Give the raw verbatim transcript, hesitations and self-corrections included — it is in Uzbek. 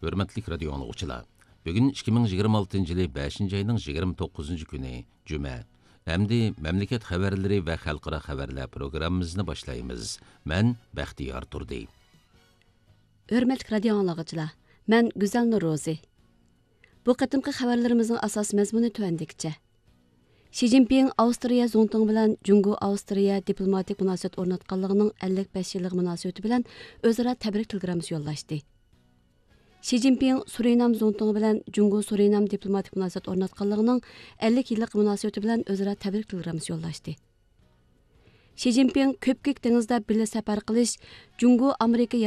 Hürmetlik radio anlıqçılar. Bugün ikki ming yigirma oltinchi yılı beshinchi ayning yigirma to'qqizinchi kuni Cuma. Әмді мәмлекет xabarlari va xalqaro xabarlar programmamizni boshlaymiz. Men Baxtiyor Turdi. Hürmetlik radio anlıqçılar. Men Güzel Nurrozi. Bu qatimqi xabarlarimizning asos mazmuni tuvandikcha. Xi Jinping Avstriya Zongtong bilan Jungo Avstriya diplomatik munosabat o'rnatganligining ellik besh yillik munosabati bilan o'zaro tabrik telegrammasi yo'llashdi. Xi Jinping Surinam Zongtong bilan Jungo Surinam diplomatik munosabat o'rnatganligining ellik yillik munosabati bilan o'zaro tabrik telegrammasi yo'llashdi. Xi Jinping Ko'pkök dengizda birga safar qilish, Jungo Amerika